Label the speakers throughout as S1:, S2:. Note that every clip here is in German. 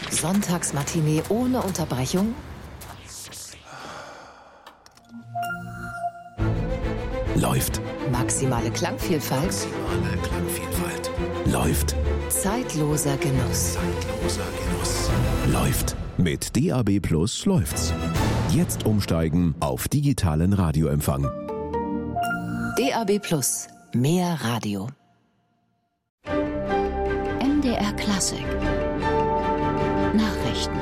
S1: Sonntagsmatinee ohne Unterbrechung?
S2: Läuft.
S1: Maximale Klangvielfalt?
S2: Läuft.
S1: Zeitloser Genuss.
S2: Läuft. Mit DAB+ läuft's. Jetzt umsteigen auf digitalen Radioempfang.
S1: DAB+, mehr Radio.
S3: MDR Klassik. Nachrichten.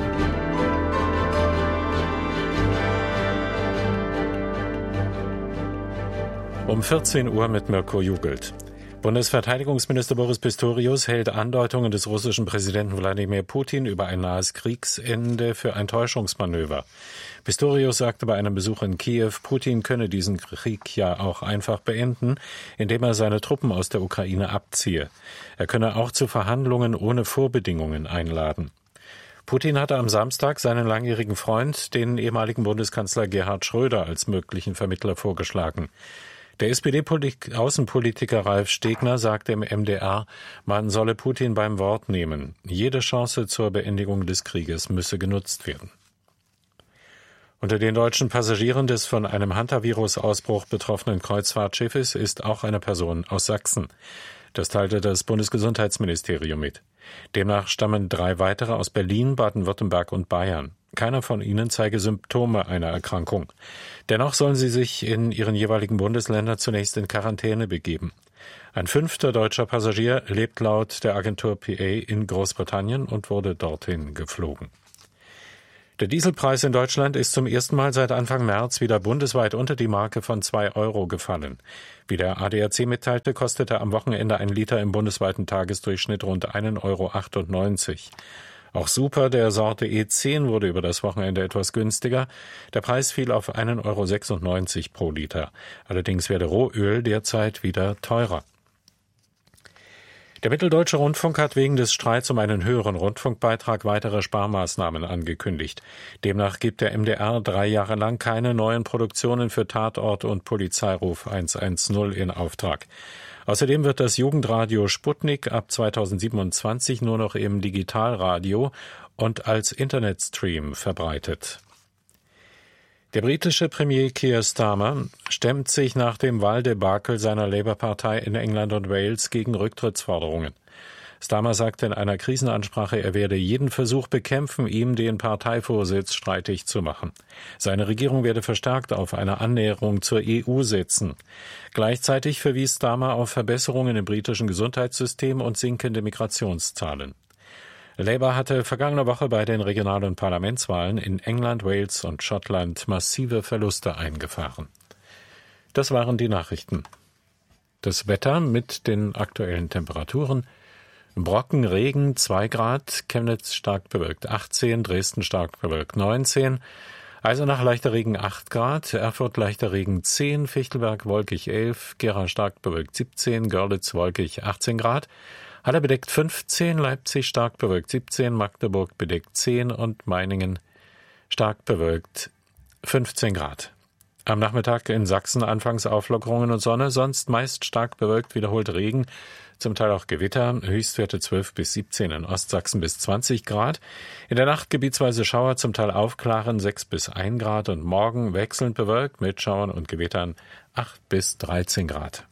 S4: Um 14 Uhr mit Mirko Jugelt. Bundesverteidigungsminister Boris Pistorius hält Andeutungen des russischen Präsidenten Wladimir Putin über ein nahes Kriegsende für ein Täuschungsmanöver. Pistorius sagte bei einem Besuch in Kiew, Putin könne diesen Krieg ja auch einfach beenden, indem er seine Truppen aus der Ukraine abziehe. Er könne auch zu Verhandlungen ohne Vorbedingungen einladen. Putin hatte am Samstag seinen langjährigen Freund, den ehemaligen Bundeskanzler Gerhard Schröder, als möglichen Vermittler vorgeschlagen. Der SPD-Außenpolitiker Ralf Stegner sagte im MDR, man solle Putin beim Wort nehmen. Jede Chance zur Beendigung des Krieges müsse genutzt werden. Unter den deutschen Passagieren des von einem Hantavirus-Ausbruch betroffenen Kreuzfahrtschiffes ist auch eine Person aus Sachsen. Das teilte das Bundesgesundheitsministerium mit. Demnach stammen 3 weitere aus Berlin, Baden-Württemberg und Bayern. Keiner von ihnen zeige Symptome einer Erkrankung. Dennoch sollen sie sich in ihren jeweiligen Bundesländern zunächst in Quarantäne begeben. Ein 5. deutscher Passagier lebt laut der Agentur PA in Großbritannien und wurde dorthin geflogen. Der Dieselpreis in Deutschland ist zum ersten Mal seit Anfang März wieder bundesweit unter die Marke von 2 Euro gefallen. Wie der ADAC mitteilte, kostete am Wochenende ein Liter im bundesweiten Tagesdurchschnitt rund 1,98 Euro. Auch Super der Sorte E10 wurde über das Wochenende etwas günstiger. Der Preis fiel auf 1,96 Euro pro Liter. Allerdings werde Rohöl derzeit wieder teurer. Der Mitteldeutsche Rundfunk hat wegen des Streits um einen höheren Rundfunkbeitrag weitere Sparmaßnahmen angekündigt. Demnach gibt der MDR 3 Jahre lang keine neuen Produktionen für Tatort und Polizeiruf 110 in Auftrag. Außerdem wird das Jugendradio Sputnik ab 2027 nur noch im Digitalradio und als Internetstream verbreitet. Der britische Premier Keir Starmer stemmt sich nach dem Wahldebakel seiner Labour-Partei in England und Wales gegen Rücktrittsforderungen. Starmer sagte in einer Krisenansprache, er werde jeden Versuch bekämpfen, ihm den Parteivorsitz streitig zu machen. Seine Regierung werde verstärkt auf eine Annäherung zur EU setzen. Gleichzeitig verwies Starmer auf Verbesserungen im britischen Gesundheitssystem und sinkende Migrationszahlen. Labour hatte vergangene Woche bei den regionalen Parlamentswahlen in England, Wales und Schottland massive Verluste eingefahren. Das waren die Nachrichten. Das Wetter mit den aktuellen Temperaturen: Brocken, Regen 2 Grad, Chemnitz stark bewölkt 18, Dresden stark bewölkt 19, Eisenach leichter Regen 8 Grad, Erfurt leichter Regen 10, Fichtelberg wolkig 11, Gera stark bewölkt 17, Görlitz wolkig 18 Grad, Halle bedeckt 15, Leipzig stark bewölkt 17, Magdeburg bedeckt 10 und Meiningen stark bewölkt 15 Grad. Am Nachmittag in Sachsen anfangs Auflockerungen und Sonne, sonst meist stark bewölkt, wiederholt Regen, zum Teil auch Gewitter, Höchstwerte 12 bis 17, in Ostsachsen bis 20 Grad. In der Nacht gebietsweise Schauer, zum Teil aufklaren 6 bis 1 Grad und morgen wechselnd bewölkt mit Schauern und Gewittern 8 bis 13 Grad.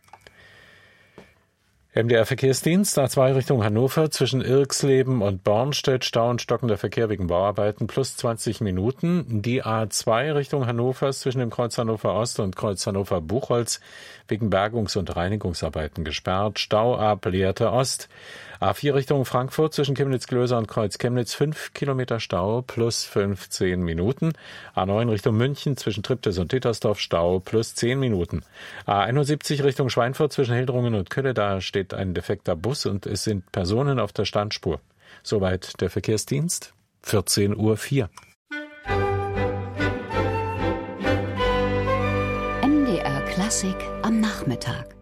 S4: MDR Verkehrsdienst, A2 Richtung Hannover, zwischen Irxleben und Bornstedt, Stau und stockender Verkehr wegen Bauarbeiten, plus 20 Minuten. Die A2 Richtung Hannovers zwischen dem Kreuz Hannover Ost und Kreuz Hannover Buchholz wegen Bergungs- und Reinigungsarbeiten gesperrt. Stau ab Lehrte Ost. A4 Richtung Frankfurt zwischen Chemnitz-Glöser und Kreuz Chemnitz 5 Kilometer Stau plus 15 Minuten. A9 Richtung München zwischen Triptis und Dittersdorf Stau plus 10 Minuten. A71 Richtung Schweinfurt zwischen Hildrungen und Kölle, da steht ein defekter Bus und es sind Personen auf der Standspur. Soweit der Verkehrsdienst. 14:04 Uhr.
S3: MDR Klassik am Nachmittag.